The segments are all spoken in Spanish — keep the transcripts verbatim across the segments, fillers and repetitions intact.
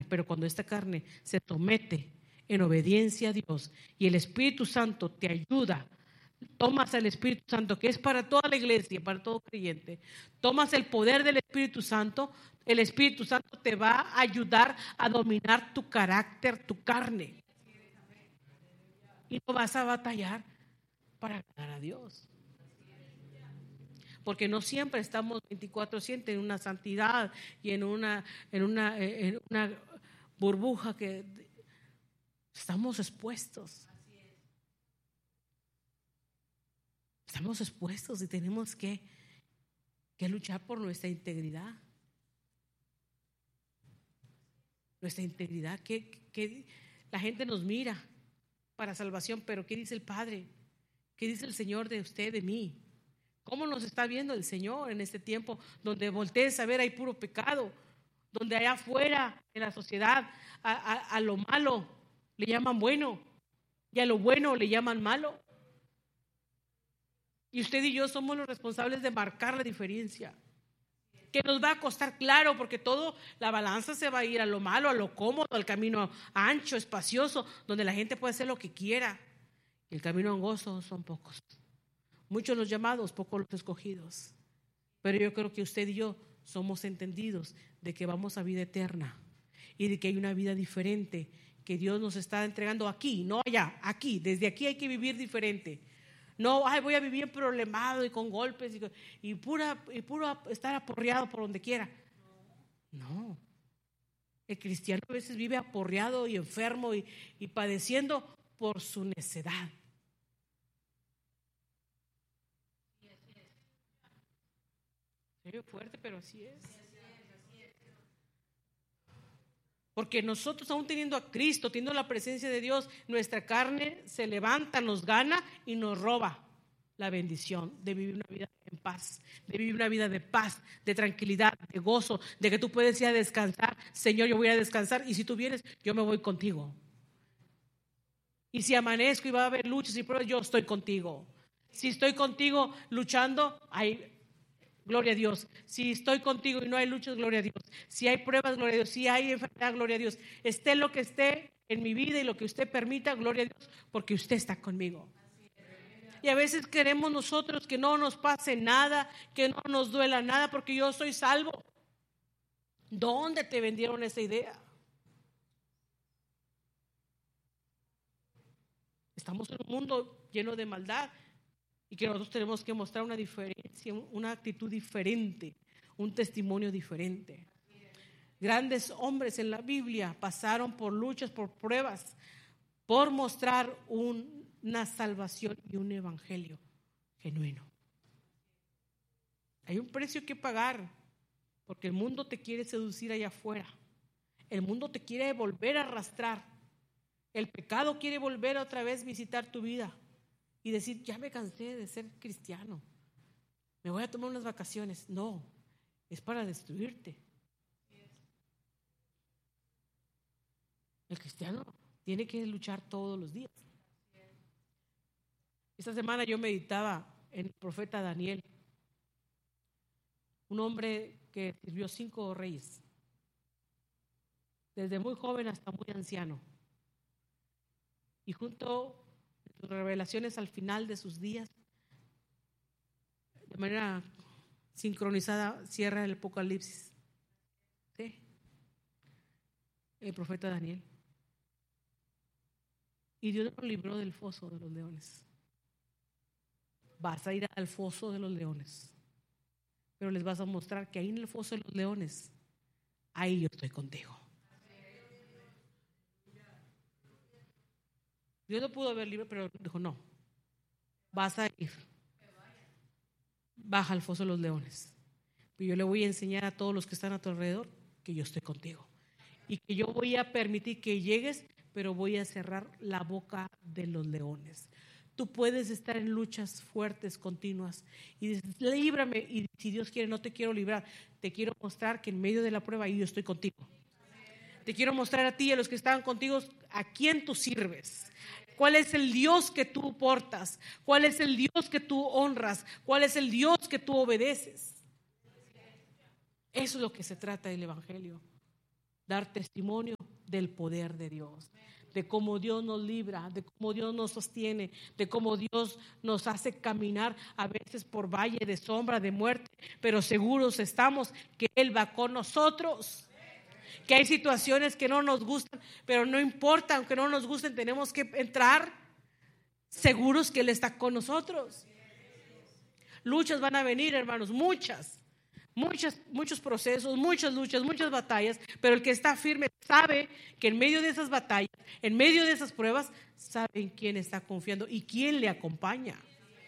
pero cuando esta carne se somete en obediencia a Dios y el Espíritu Santo te ayuda, tomas al Espíritu Santo, que es para toda la iglesia, para todo creyente, tomas el poder del Espíritu Santo, el Espíritu Santo te va a ayudar a dominar tu carácter, tu carne. Y no vas a batallar para ganar a Dios. Porque no siempre estamos veinticuatro siete en una santidad y en una, en una, en una burbuja que estamos expuestos. Estamos expuestos y tenemos que, que luchar por nuestra integridad. Nuestra integridad, que, que la gente nos mira para salvación, pero ¿qué dice el Padre? ¿Qué dice el Señor de usted, de mí? ¿Cómo nos está viendo el Señor en este tiempo donde voltees a ver hay puro pecado? Donde allá afuera en la sociedad a, a, a lo malo le llaman bueno y a lo bueno le llaman malo. Y usted y yo somos los responsables de marcar la diferencia. Que nos va a costar, claro, porque todo, la balanza se va a ir a lo malo, a lo cómodo, al camino ancho, espacioso, donde la gente puede hacer lo que quiera. Y el camino angosto son pocos. Muchos los llamados, pocos los escogidos. Pero yo creo que usted y yo somos entendidos de que vamos a vida eterna y de que hay una vida diferente que Dios nos está entregando aquí, no allá, aquí. Desde aquí hay que vivir diferente. No, ay, voy a vivir problemado y con golpes y, y, pura, y puro estar aporreado por donde quiera. No. El cristiano a veces vive aporreado y enfermo y, y padeciendo por su necedad. Es fuerte, pero así es. Porque nosotros, aún teniendo a Cristo, teniendo la presencia de Dios, nuestra carne se levanta, nos gana y nos roba la bendición de vivir una vida en paz, de vivir una vida de paz, de tranquilidad, de gozo, de que tú puedes ir a descansar. Señor, yo voy a descansar y si tú vienes, yo me voy contigo. Y si amanezco y va a haber luchas y pruebas, yo estoy contigo. Si estoy contigo luchando, hay gloria a Dios. Si estoy contigo y no hay luchas, gloria a Dios. Si hay pruebas, gloria a Dios. Si hay enfermedad, gloria a Dios. Esté lo que esté en mi vida y lo que usted permita, gloria a Dios, porque usted está conmigo. Y a veces queremos nosotros que no nos pase nada, que no nos duela nada, porque yo soy salvo. ¿Dónde te vendieron esa idea? Estamos en un mundo lleno de maldad. Y que nosotros tenemos que mostrar una diferencia, una actitud diferente, un testimonio diferente. Grandes hombres en la Biblia pasaron por luchas, por pruebas, por mostrar un, una salvación y un evangelio genuino. Hay un precio que pagar, porque el mundo te quiere seducir allá afuera. El mundo te quiere volver a arrastrar. El pecado quiere volver otra vez a visitar tu vida. Y decir, ya me cansé de ser cristiano, me voy a tomar unas vacaciones. No, es para destruirte. El cristiano tiene que luchar todos los días. Esta semana yo meditaba en el profeta Daniel, un hombre que sirvió cinco reyes, desde muy joven hasta muy anciano. Y junto sus revelaciones al final de sus días, de manera sincronizada, cierra el Apocalipsis. ¿Sí? El profeta Daniel. Y Dios lo libró del foso de los leones. Vas a ir al foso de los leones, pero les vas a mostrar que ahí en el foso de los leones, ahí yo estoy contigo. Dios no pudo haber librado, pero dijo, no, vas a ir, baja al foso de los leones. Y yo le voy a enseñar a todos los que están a tu alrededor que yo estoy contigo. Y que yo voy a permitir que llegues, pero voy a cerrar la boca de los leones. Tú puedes estar en luchas fuertes, continuas, y dices, líbrame, y si Dios quiere, no te quiero librar, te quiero mostrar que en medio de la prueba yo estoy contigo. Te quiero mostrar a ti y a los que estaban contigo a quién tú sirves. ¿Cuál es el Dios que tú portas? ¿Cuál es el Dios que tú honras? ¿Cuál es el Dios que tú obedeces? Eso es lo que se trata del evangelio. dar testimonio del poder de Dios, de cómo Dios nos libra, de cómo Dios nos sostiene, de cómo Dios nos hace caminar a veces por valle de sombra, de muerte, pero seguros estamos que Él va con nosotros. Que hay situaciones que no nos gustan, pero no importa, aunque no nos gusten, tenemos que entrar seguros que Él está con nosotros. Luchas van a venir, hermanos, muchas, muchas, muchos procesos, muchas luchas, muchas batallas, pero el que está firme sabe que en medio de esas batallas, en medio de esas pruebas, sabe en quién está confiando y quién le acompaña.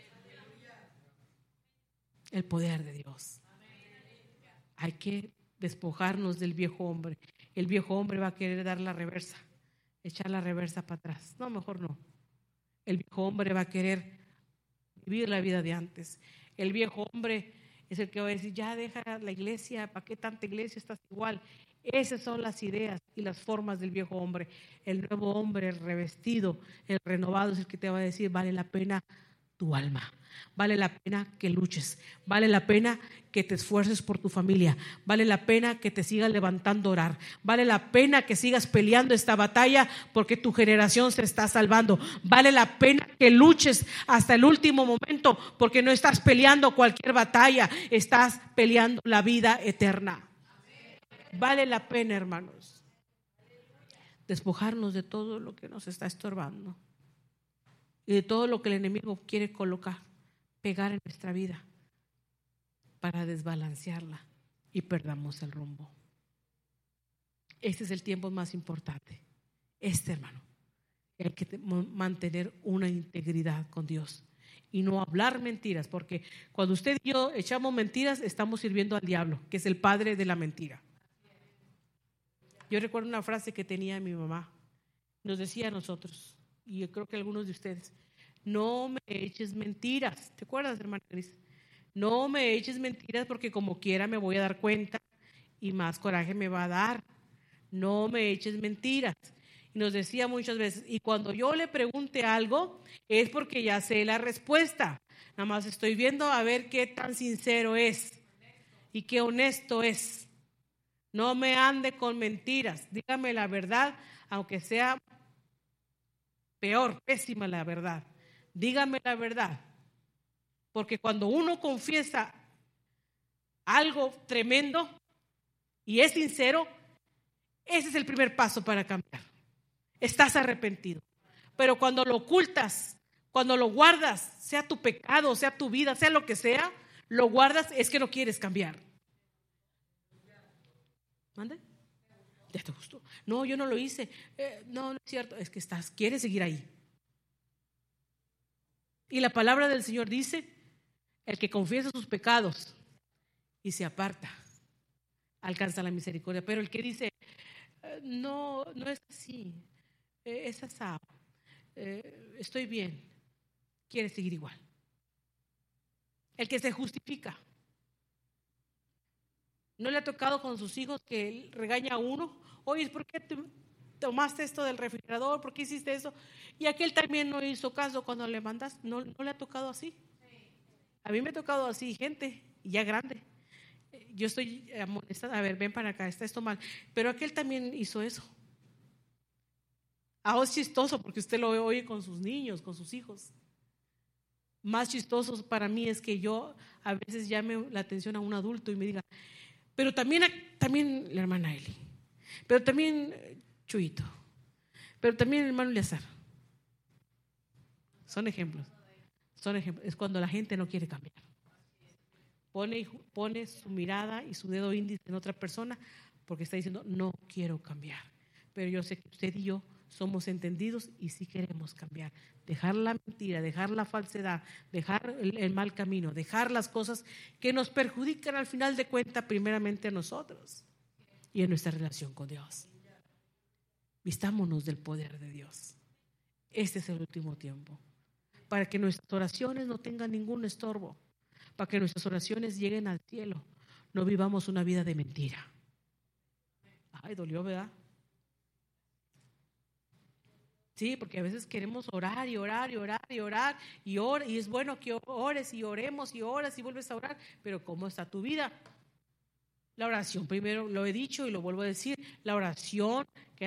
El poder de Dios. Hay que despojarnos del viejo hombre. El viejo hombre va a querer dar la reversa, echar la reversa para atrás. No, mejor no. El viejo hombre va a querer vivir la vida de antes. El viejo hombre es el que va a decir, ya deja la iglesia, ¿para qué tanta iglesia? Estás igual. Esas son las ideas y las formas del viejo hombre. El nuevo hombre, el revestido, el renovado es el que te va a decir, vale la pena tu alma. Vale la pena que luches, vale la pena que te esfuerces por tu familia, vale la pena que te sigas levantando a orar, vale la pena que sigas peleando esta batalla porque tu generación se está salvando, vale la pena que luches hasta el último momento porque no estás peleando cualquier batalla, estás peleando la vida eterna. Vale la pena, hermanos, despojarnos de todo lo que nos está estorbando y de todo lo que el enemigo quiere colocar, pegar en nuestra vida para desbalancearla y perdamos el rumbo. Este es el tiempo más importante. Este, hermano, hay que mantener una integridad con Dios y no hablar mentiras, porque cuando usted y yo echamos mentiras, estamos sirviendo al diablo, que es el padre de la mentira. Yo recuerdo una frase que tenía mi mamá, nos decía a nosotros, y yo creo que algunos de ustedes, no me eches mentiras. ¿Te acuerdas, hermana Cris? No me eches mentiras porque como quiera me voy a dar cuenta y más coraje me va a dar. No me eches mentiras. Y nos decía muchas veces, y cuando yo le pregunte algo es porque ya sé la respuesta. Nada más estoy viendo a ver qué tan sincero es y qué honesto es. No me ande con mentiras. Dígame la verdad, aunque sea peor, pésima la verdad. Dígame la verdad, porque cuando uno confiesa algo tremendo y es sincero, ese es el primer paso para cambiar. Estás arrepentido. Pero cuando lo ocultas, cuando lo guardas, sea tu pecado, sea tu vida, sea lo que sea, lo guardas, es que no quieres cambiar. ¿Mande? ¿Ya te gustó? No, yo no lo hice. Eh, no, no es cierto. Es que estás, quieres seguir ahí. Y la palabra del Señor dice, el que confiesa sus pecados y se aparta, alcanza la misericordia. Pero el que dice, no, no es así, es asado, eh, estoy bien, quiere seguir igual. El que se justifica. ¿No le ha tocado con sus hijos que él regaña a uno? Oye, ¿por qué te tomaste esto del refrigerador? ¿Por qué hiciste eso? Y aquel también no hizo caso cuando le mandaste. ¿No, no le ha tocado así? A mí me ha tocado así, gente ya grande. Yo estoy amonestada, a ver, ven para acá, está esto mal. Pero aquel también hizo eso. Ahora es chistoso porque usted lo oye con sus niños, con sus hijos. Más chistoso para mí es que yo a veces llame la atención a un adulto y me diga, pero también, también la hermana Eli, pero también Chuyito, pero también el hermano Eleazar. Son ejemplos. Son ejemplos. Es cuando la gente no quiere cambiar. Pone, pone su mirada y su dedo índice en otra persona porque está diciendo, no quiero cambiar. Pero yo sé que usted y yo somos entendidos y sí queremos cambiar. Dejar la mentira, dejar la falsedad, dejar el, el mal camino, dejar las cosas que nos perjudican al final de cuentas primeramente a nosotros y en nuestra relación con Dios. Vistámonos del poder de Dios. Este es el último tiempo. Para que nuestras oraciones no tengan ningún estorbo. Para que nuestras oraciones lleguen al cielo. No vivamos una vida de mentira. Ay, dolió, ¿verdad? Sí, porque a veces queremos orar y orar y orar y orar y orar, y es bueno que ores y oremos y oras y vuelves a orar, pero ¿cómo está tu vida? La oración, primero lo he dicho y lo vuelvo a decir, la oración